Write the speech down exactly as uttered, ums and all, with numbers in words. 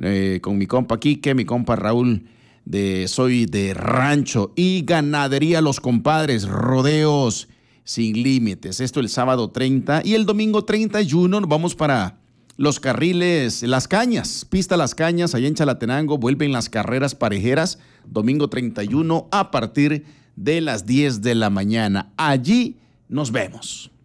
eh, con mi compa Quique, mi compa Raúl, de Soy de Rancho y Ganadería Los Compadres, rodeos sin límites. Esto el sábado treinta y el domingo treinta y uno nos vamos para los carriles Las Cañas, pista Las Cañas, allá en Chalatenango. Vuelven las carreras parejeras, domingo treinta y uno a partir de las diez de la mañana. Allí nos vemos.